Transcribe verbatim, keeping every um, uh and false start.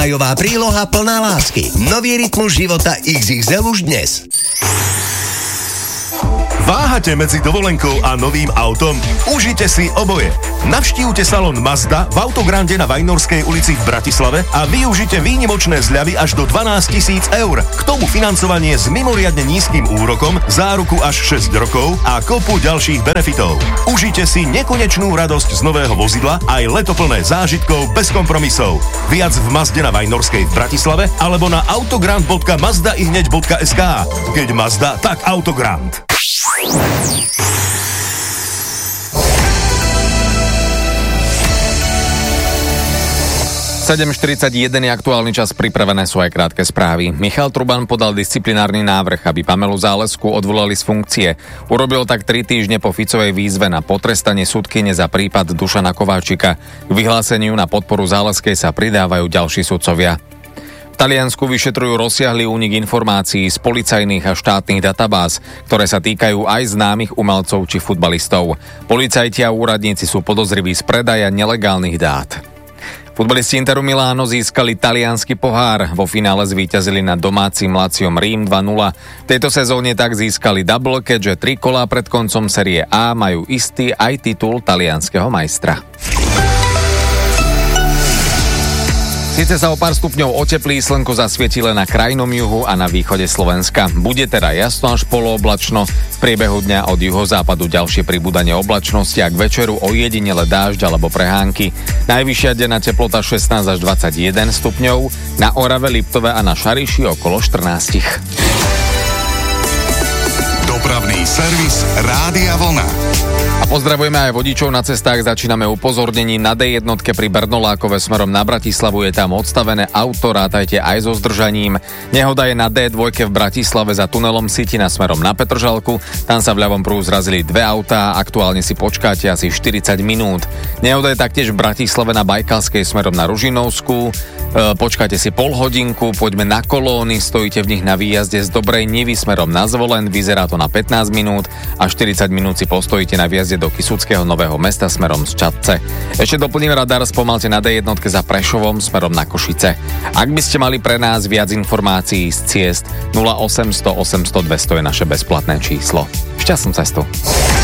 májová príloha plná lásky. Nový rytmus života iks iks el už dnes. Váhate medzi dovolenkou a novým autom? Užite si oboje. Navštívte salón Mazda v Autogrande na Vajnorskej ulici v Bratislave a využite výnimočné zľavy až do dvanásť tisíc eur. K tomu financovanie s mimoriadne nízkym úrokom, záruku až šesť rokov a kopu ďalších benefitov. Užite si nekonečnú radosť z nového vozidla aj leto plné zážitkov bez kompromisov. Viac v Mazde na Vajnorskej v Bratislave alebo na autogrand bodka mazda i hneď bodka es ká. Keď Mazda, tak Autogrand. sedem štyridsaťjeden je aktuálny čas, pripravené sú aj krátke správy. Michal Truban podal disciplinárny návrh, aby Pamelu Zálesku odvolali z funkcie. Urobil tak tri týždne po Ficovej výzve na potrestanie sudkyne za prípad Dušana Kováčika. K vyhláseniu na podporu Záleskej sa pridávajú ďalší sudcovia. V Taliansku vyšetrujú rozsiahly únik informácií z policajných a štátnych databáz, ktoré sa týkajú aj známych umelcov či futbalistov. Policajti a úradníci sú podozriví z predaja nelegálnych dát. Futbalisti Interu Miláno získali taliansky pohár. Vo finále zvíťazili nad domácim Láciom Rím dva nula. V tejto sezóne tak získali double, keďže tri kolá pred koncom série A majú istý aj titul talianskeho majstra. Sice sa o pár stupňov oteplí, slnko zasvietí len na krajnom juhu a na východe Slovenska. Bude teda jasno až polooblačno. V priebehu dňa od juhozápadu ďalšie pribúdanie oblačnosti a k večeru ojedinele dážď alebo prehánky. Najvyššia denná teplota šestnásť až dvadsaťjeden stupňov, na Orave, Liptove a na Šariši okolo štrnásť. Dopravný servis Rádia Vlna. A pozdravujeme aj vodičov na cestách. Začíname upozornením na dé jedna pri Bernolákove smerom na Bratislavu. Je tam odstavené auto, rátajte aj so zdržaním. Nehoda je na dé dva v Bratislave za tunelom Sitina smerom na Petržalku. Tam sa v ľavom prúhu zrazili dve autá. Aktuálne si počkáte asi štyridsať minút. Nehoda je taktiež v Bratislave na Bajkalskej smerom na Ružinovskú. E, počkáte si pol hodinku. Poďme na Kolóny. Stojíte v nich na výjazde z Dobrej Nivy smerom na Zvolen. Vyzerá to na pätnásť minút a štyridsať minút si postojíte na výjazde do Kysuckého Nového Mesta smerom z Čadce. Ešte doplním radar, spomalte na dé jedna za Prešovom smerom na Košice. Ak by ste mali pre nás viac informácií z ciest, nula osemsto osemsto dvesto je naše bezplatné číslo. Šťastnú cestu.